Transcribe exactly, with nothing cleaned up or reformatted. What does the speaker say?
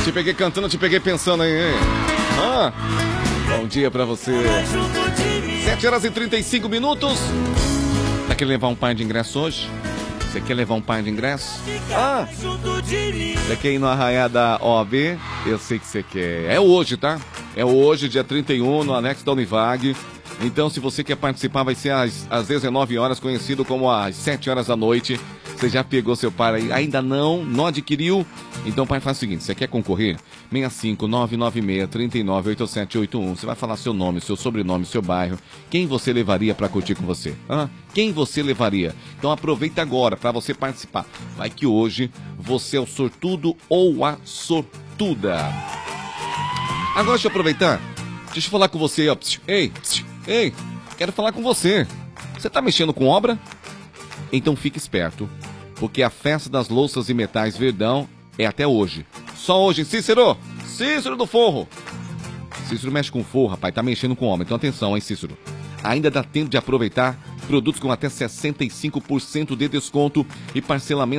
te peguei cantando, te peguei pensando aí, hein? Ah, bom dia pra você. sete horas e trinta e cinco minutos. Tá querendo levar um par de ingresso hoje? Você quer levar um par de ingresso? Ah, você quer ir no Arraiá da O A B? Eu sei que você quer. É hoje, tá? É hoje, dia trinta e um, no anexo da Univag. Então, se você quer participar, vai ser às, às dezenove horas, conhecido como às sete horas da noite. Você já pegou seu par aí? Ainda não? Não adquiriu? Então, pai, faz o seguinte, você quer concorrer? seis cinco nove nove seis, três nove oito sete oito um. Você vai falar seu nome, seu sobrenome, seu bairro. Quem você levaria para curtir com você? Hã? Quem você levaria? Então, aproveita agora para você participar. Vai que hoje você é o sortudo ou a sortuda. Agora, deixa eu aproveitar. Deixa eu falar com você, ó. Ei, ei, quero falar com você. Você tá mexendo com obra? Então fique esperto, porque a festa das louças e metais Verdão é até hoje. Só hoje, Cícero! Cícero do Forro! Cícero mexe com forro, rapaz, tá mexendo com obra. Então atenção, hein, Cícero? Ainda dá tempo de aproveitar produtos com até sessenta e cinco por cento de desconto e parcelamento